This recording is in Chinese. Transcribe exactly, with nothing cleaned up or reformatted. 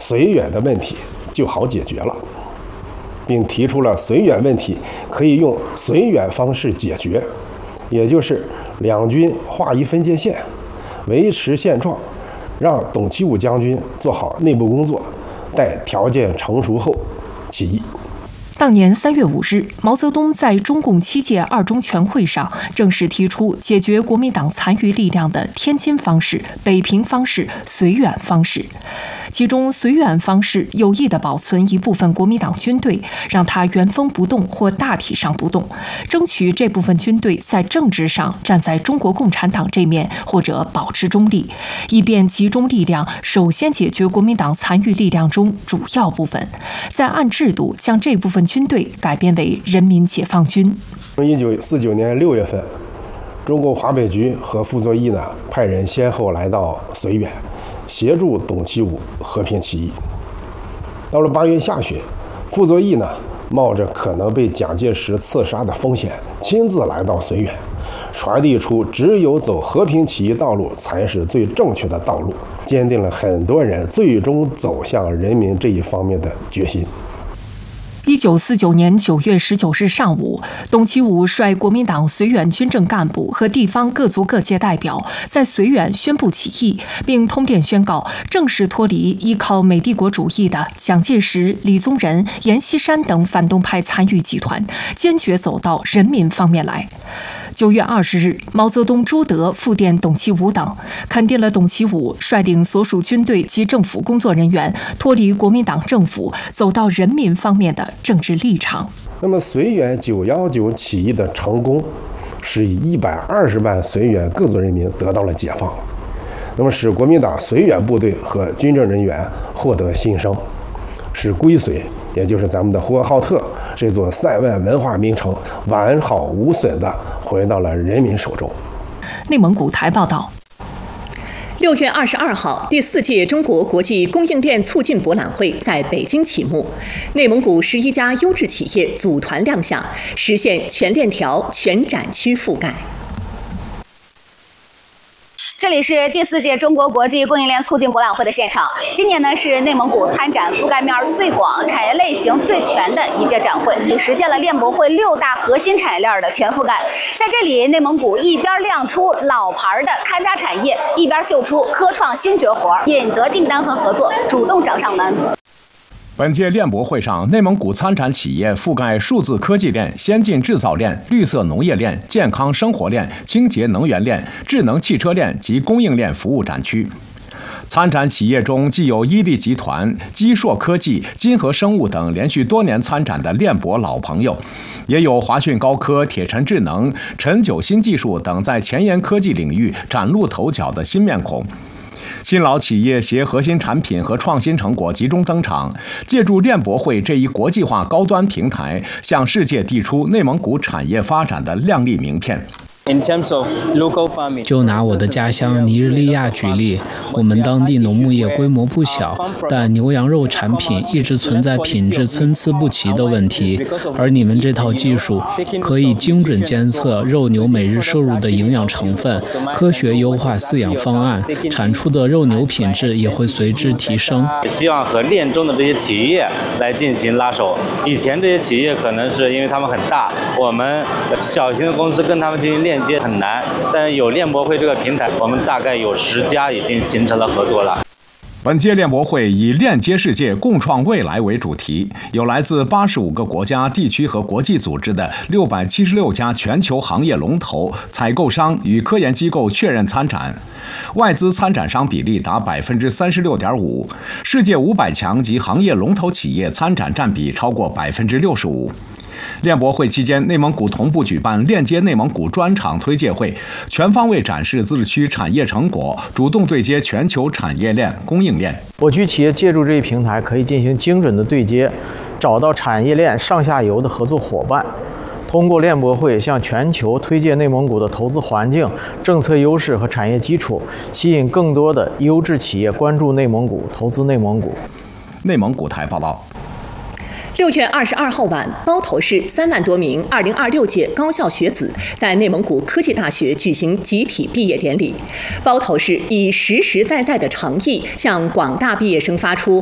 绥远的问题就好解决了，并提出了绥远问题可以用绥远方式解决，也就是两军划一分界线，维持现状，让董其武将军做好内部工作，待条件成熟后起义。 当年三月五日，毛泽东在中共七届二中全会上正式提出解决国民党残余力量的天津方式、北平方式、绥远方式。其中绥远方式有意地保存一部分国民党军队，让它原封不动或大体上不动，争取这部分军队在政治上站在中国共产党这面，或者保持中立，以便集中力量首先解决国民党残余力量中主要部分，再按制度将这部分军队改编为人民解放军。 一九四九年六月份，中国华北局和傅作义呢派人先后来到绥远，协助董其武和平起义。到了八月下旬，傅作义呢冒着可能被蒋介石刺杀的风险，亲自来到绥远，传递出只有走和平起义道路才是最正确的道路，坚定了很多人最终走向人民这一方面的决心。 一九四九年九月十九日上午，董其武率国民党绥远军政干部和地方各族各界代表在绥远宣布起义，并通电宣告正式脱离依靠美帝国主义的蒋介石、李宗仁、阎锡山等反动派残余集团，坚决走到人民方面来。九月二十日，毛泽东、朱德复电董其武等，肯定了董其武率领所属军队及政府工作人员脱离国民党政府，走到人民方面的政治立场。 那么，绥远九一九起义的成功，是以一百二十万绥远各族人民得到了解放，那么使国民党绥远部队和军政人员获得新生，使归绥，也就是咱们的呼和浩特这座塞外文化名城完好无损地回到了人民手中。 内蒙古台报道。 六月二十二号，第四届中国国际供应链促进博览会在北京启幕，内蒙古十一家优质企业组团亮相，实现全链条、全展区覆盖。 这里是第四届中国国际供应链促进博览会的现场。今年呢是内蒙古参展覆盖面最广、产业类型最全的一届展会，也实现了链博会六大核心产业链的全覆盖。在这里，内蒙古一边亮出老牌的看家产业，一边秀出科创新绝活，引得订单和合作主动找上门。 本届链博会上，内蒙古参展企业覆盖数字科技链、先进制造链、绿色农业链、健康生活链、清洁能源链、智能汽车链及供应链服务展区。参展企业中既有伊利集团、基硕科技、金河生物等连续多年参展的链博老朋友，也有华讯高科、铁城智能、陈九新技术等在前沿科技领域崭露头角的新面孔。新老企业携核心产品和创新成果集中登场，借助链博会这一国际化高端平台，向世界递出内蒙古产业发展的亮丽名片。 就拿我的家乡尼日利亚举例，我们当地农牧业规模不小，但牛羊肉产品一直存在品质参差不齐的问题，而你们这套技术可以精准监测肉牛每日摄入的营养成分，科学优化饲养方案，产出的肉牛品质也会随之提升。 希望和链中的这些企业来进行拉手，以前这些企业可能是因为他们很大，我们小型的公司跟他们进行链接很难，但有链博会这个平台，我们大概有十家已经形成了合作了。 本届链博会以链接世界、共创未来为主题，有来自八十五个国家、地区和国际组织的六百七十六家全球行业龙头、采购商与科研机构确认参展，外资参展商比例达百分之三十六点五，世界五百强及行业龙头企业参展占比超过百分之六十五。链博会期间，内蒙古同步举办链接内蒙古专场推介会，全方位展示自治区产业成果，主动对接全球产业链、供应链。 我区企业借助这一平台，可以进行精准的对接，找到产业链上下游的合作伙伴。通过链博会向全球推介内蒙古的投资环境、政策优势和产业基础，吸引更多的优质企业关注内蒙古、投资内蒙古。 内蒙古台报道。 六月二十二号晚，包头市三万多名二零二六届高校学子在内蒙古科技大学举行集体毕业典礼。包头市以实实在在的诚意，向广大毕业生发出